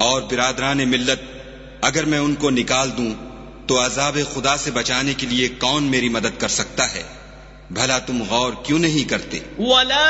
और बिरादरान मिल्लत, अगर मैं उनको निकाल दूं तो अज़ाब खुदा से बचाने के लिए कौन मेरी मदद कर सकता है? भला तुम गौर क्यों नहीं करते?